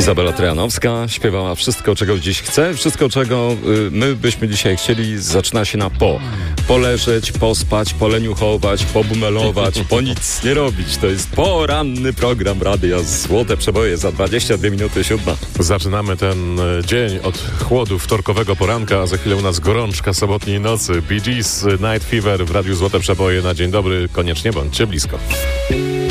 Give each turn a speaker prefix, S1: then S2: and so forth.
S1: Izabela Trojanowska śpiewała wszystko, czego dziś chce. Wszystko, czego my byśmy dzisiaj chcieli, zaczyna się na po. Poleżeć, pospać, poleniuchować, pobumelować, po nic nie robić. To jest poranny program Radia Złote Przeboje za 22 minuty 7.
S2: Zaczynamy ten dzień od chłodu wtorkowego poranka, a za chwilę u nas gorączka sobotniej nocy. Bee Gees, Night Fever w Radiu Złote Przeboje na dzień dobry. Koniecznie bądźcie blisko.